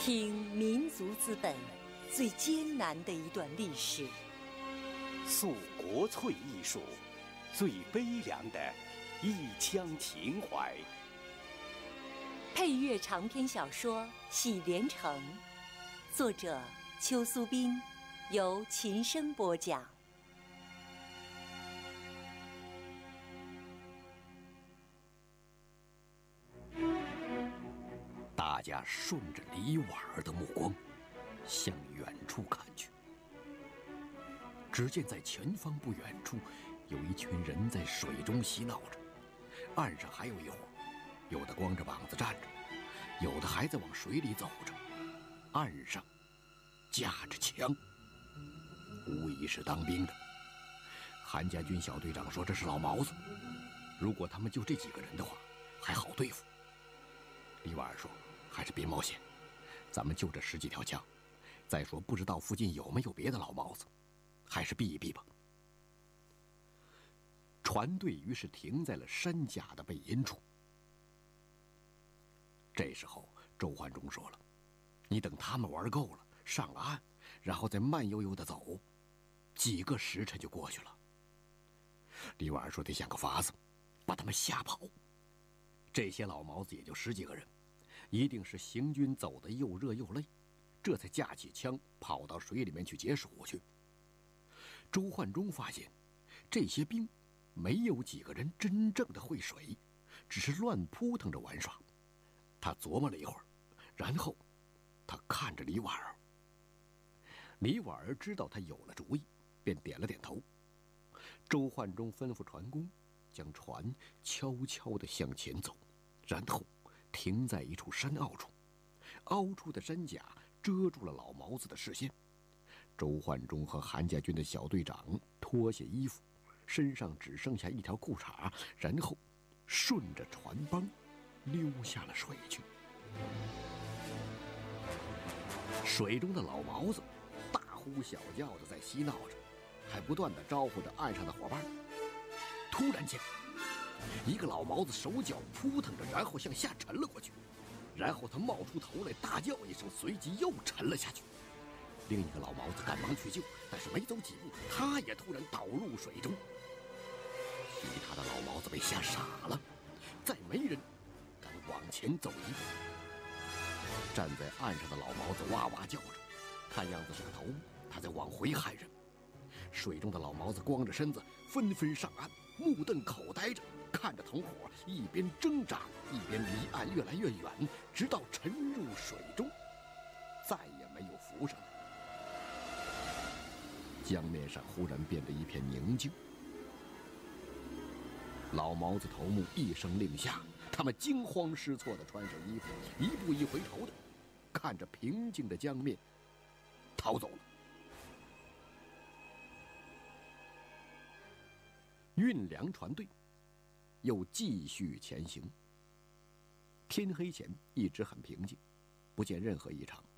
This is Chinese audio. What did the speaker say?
听民族资本最艰难的一段历史， 诉国粹艺术最悲凉的一腔情怀。 配乐长篇小说《喜连城》，作者邱苏斌，由琴声播讲。 大家顺着李婉儿的目光向远处看去，只见在前方不远处有一群人在水中嬉闹着，岸上还有一伙，有的光着膀子站着，有的还在往水里走着，岸上架着枪，无疑是当兵的。韩家军小队长说这是老毛子，如果他们就这几个人的话还好对付。李婉儿说还是别冒险，咱们就这10几条枪，再说不知道附近有没有别的老毛子，还是避一避吧。船队于是停在了山甲的背阴处。这时候周焕忠说了，你等他们玩够了上了岸，然后再慢悠悠地走，几个时辰就过去了。李婉儿说得想个法子把他们吓跑。这些老毛子也就10几个人，一定是行军走得又热又累，这才架起枪跑到水里面去解暑去。周焕忠发现这些兵没有几个人真正的会水，只是乱扑腾着玩耍。他琢磨了一会儿，然后他看着李婉儿。李婉儿知道他有了主意，便点了点头。周焕忠吩咐船工将船悄悄地向前走，然后停在一处山坳处，凹出的山甲遮住了老毛子的视线。周焕忠和韩家军的小队长脱下衣服，身上只剩下一条裤衩，然后顺着船帮溜下了水去。水中的老毛子大呼小叫的在嬉闹着，还不断的招呼着岸上的伙伴。突然间，一个老毛子手脚扑腾着，然后向下沉了过去，然后他冒出头来大叫一声，随即又沉了下去。另一个老毛子赶忙去救，但是没走几步，他也突然倒入水中。其他的老毛子被吓傻了，再没人敢往前走一步。站在岸上的老毛子哇哇叫着，看样子是个头目，他在往回喊人。水中的老毛子光着身子纷纷上岸，目瞪口呆着看着同伙，一边挣扎一边离岸越来越远，直到沉入水中，再也没有浮上来。江面上忽然变得一片宁静。老毛子头目一声令下，他们惊慌失措地穿上衣服，一步一回头的看着平静的江面逃走了。运粮船队又继续前行。天黑前一直很平静，不见任何异常。